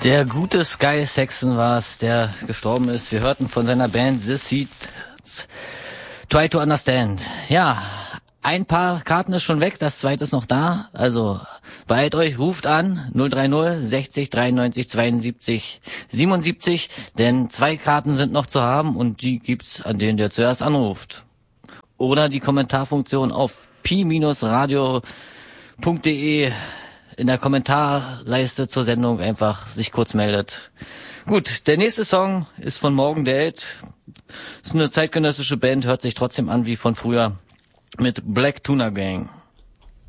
Der gute Sky Saxon war es, der gestorben ist. Wir hörten von seiner Band The Seeds Try to Understand. Ja, ein paar Karten ist schon weg, das zweite ist noch da. Also beeilt euch, ruft an 030 60 93 72 77, denn 2 Karten sind noch zu haben und die gibt's an den, der zuerst anruft. Oder die Kommentarfunktion auf pi-radio.de in der Kommentarleiste zur Sendung einfach sich kurz meldet. Gut, der nächste Song ist von Morgan the Held. Ist eine zeitgenössische Band, hört sich trotzdem an wie von früher mit Black Tuna Gang.